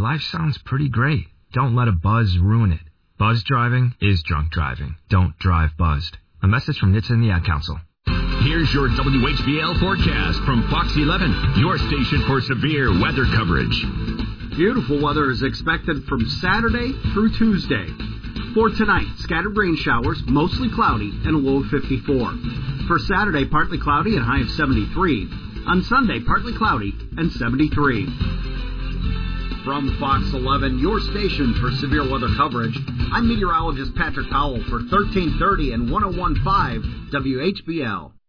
your life sounds pretty great. Don't let a buzz ruin it. Buzz driving is drunk driving. Don't drive buzzed. A message from NHTSA and the Ad Council. Here's your WHBL forecast from Fox 11, your station for severe weather coverage. Beautiful weather is expected from Saturday through Tuesday. For tonight, scattered rain showers, mostly cloudy, and a low of 54. For Saturday, partly cloudy and high of 73. On Sunday, partly cloudy and 73. From Fox 11, your station for severe weather coverage, I'm meteorologist Patrick Powell for 1330 and 101.5 WHBL.